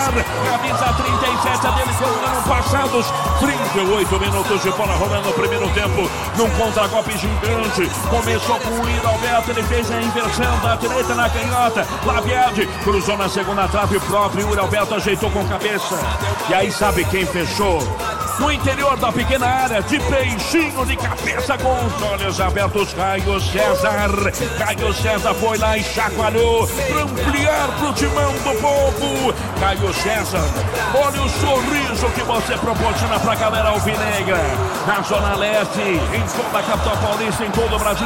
Camisa 37 a dele foram passados 38 minutos de bola rolando no primeiro tempo. Num contra-golpe gigante. Começou com o Yuri Alberto. Ele fez a inversão da direita na canhota. Labiade cruzou na segunda trave. O próprio Yuri Alberto ajeitou com cabeça. E aí sabe quem fechou? No interior da pequena área, de peixinho de cabeça com os olhos abertos, Caio César. Caio César foi lá e chacoalhou para ampliar pro timão do povo. Caio César, olha o sorriso que você proporciona pra galera alvinegra. Na Zona Leste, em toda a capital paulista, em todo o Brasil.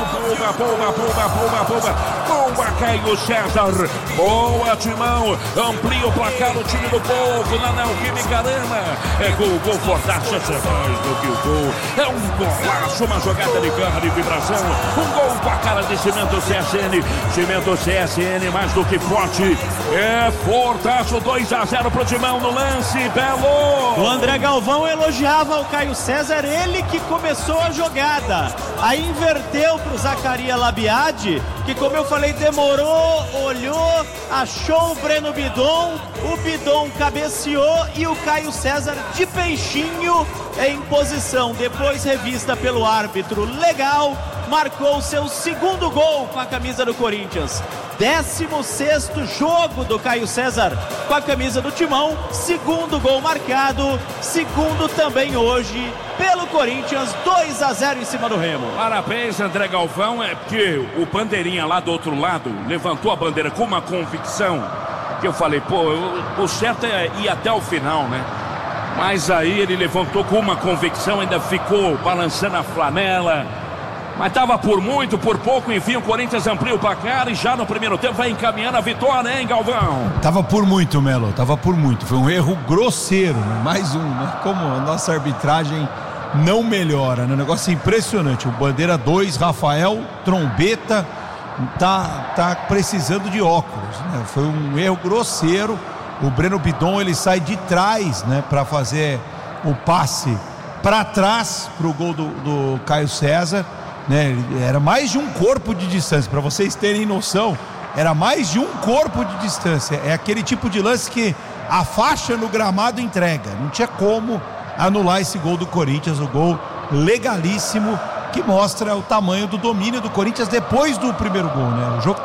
Boa, Caio César. Boa, timão. Amplia o placar, o time do povo. Na Neoquímica Arena. É gol fortaço. É mais do que o gol, é um golaço, uma jogada de garra, de vibração, um gol com a cara de Cimento CSN. Cimento CSN, mais do que forte, é fortaço. 2-0 pro Timão no lance, Belo. O André Galvão elogiava o Caio César, ele que começou a jogada, aí inverteu pro Zacarias Labiade, que, como eu falei, demorou, olhou, achou o Breno Bidon, o Bidon cabeceou e o Caio César de peixinho em posição, depois revista pelo árbitro legal, marcou seu segundo gol com a camisa do Corinthians. 16º jogo do Caio César com a camisa do Timão, segundo gol marcado, segundo também hoje pelo Corinthians. 2-0 em cima do Remo. Parabéns, André Galvão. É porque o bandeirinha lá do outro lado levantou a bandeira com uma convicção que eu falei, o certo é ir até o final, né? Mas aí ele levantou com uma convicção, ainda ficou balançando a flanela. Mas estava por muito, por pouco, enfim, o Corinthians amplia o placar e já no primeiro tempo vai encaminhando a vitória, hein, Galvão? Tava por muito, Melo, tava por muito. Foi um erro grosseiro, né? Mais um, né? Como a nossa arbitragem não melhora, né? Um negócio impressionante. O bandeira 2, Rafael Trombeta, tá precisando de óculos, né? Foi um erro grosseiro. O Breno Bidon, ele sai de trás, né, para fazer o passe para trás pro gol do Caio César, né? Era mais de um corpo de distância, para vocês terem noção, era mais de um corpo de distância. É aquele tipo de lance que a faixa no gramado entrega. Não tinha como anular esse gol do Corinthians, o gol legalíssimo que mostra o tamanho do domínio do Corinthians depois do primeiro gol, né? O jogo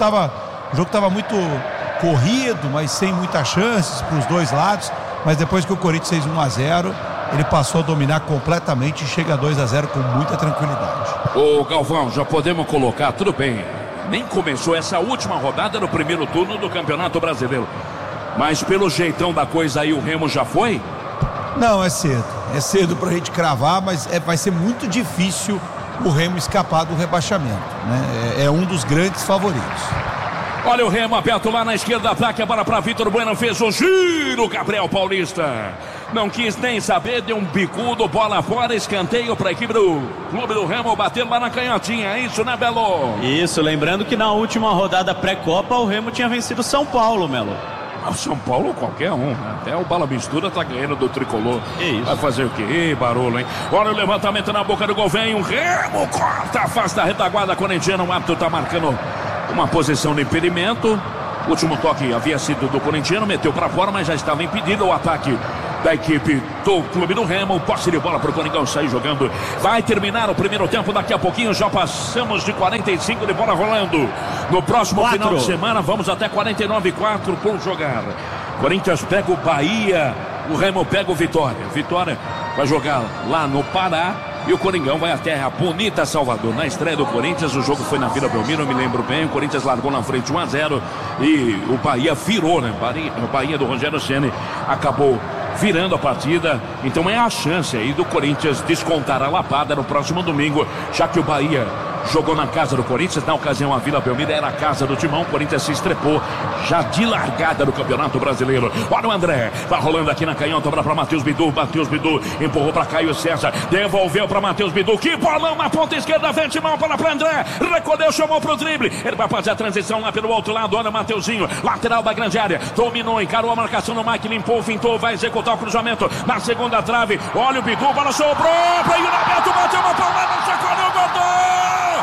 tava muito corrido, mas sem muitas chances para os dois lados, mas depois que o Corinthians fez 1-0, ele passou a dominar completamente e chega a 2-0 com muita tranquilidade. Ô Galvão, já podemos colocar, tudo bem, nem começou essa última rodada no primeiro turno do Campeonato Brasileiro, mas pelo jeitão da coisa aí o Remo já foi? Não, é cedo pra gente cravar, mas vai ser muito difícil o Remo escapar do rebaixamento, né? É um dos grandes favoritos. Olha o Remo aberto lá na esquerda, ataque, a bola para Vitor Bueno, fez o giro, Gabriel Paulista. Não quis nem saber, deu um bicudo, bola fora, escanteio para a equipe do Clube do Remo, bater lá na canhotinha, é isso, né, Belo? Isso, lembrando que na última rodada pré-copa o Remo tinha vencido São Paulo, Melo. O São Paulo qualquer um, né? Até o Bala Mistura tá ganhando do Tricolor. Isso. Vai fazer o quê? Ih, barulho, hein? Olha o levantamento na boca do gol, vem o Remo, corta, afasta a retaguarda corintiana, o árbitro tá marcando uma posição de impedimento. O último toque havia sido do corintiano, meteu para fora, mas já estava impedido o ataque da equipe do Clube do Remo. Posse de bola para o Coringão sair jogando. Vai terminar o primeiro tempo daqui a pouquinho. Já passamos de 45 de bola rolando. No próximo final de semana vamos até 49,4 por jogar. Corinthians pega o Bahia, o Remo pega o Vitória. Vitória vai jogar lá no Pará e o Coringão vai até a bonita Salvador. Na estreia do Corinthians, o jogo foi na Vila Belmiro, eu me lembro bem. O Corinthians largou na frente 1-0 e o Bahia virou, né? O Bahia do Rogério Ceni acabou virando a partida. Então é a chance aí do Corinthians descontar a lapada no próximo domingo, já que o Bahia jogou na casa do Corinthians. Na ocasião a Vila Belmiro era a casa do Timão. O Corinthians se estrepou já de largada do Campeonato Brasileiro. Olha o André, vai rolando aqui na canhota para Matheus Bidu. Matheus Bidu empurrou para Caio César, devolveu para Matheus Bidu, que bolão na ponta esquerda, vem Timão para André, recolheu, chamou pro drible, ele vai fazer a transição lá pelo outro lado. Olha o Mateuzinho, lateral da grande área, dominou, encarou a marcação no Mike, limpou, fintou, vai executar o cruzamento na segunda trave. Olha o Bidu, bola sobrou para Yuri Alberto, bateu uma palmada.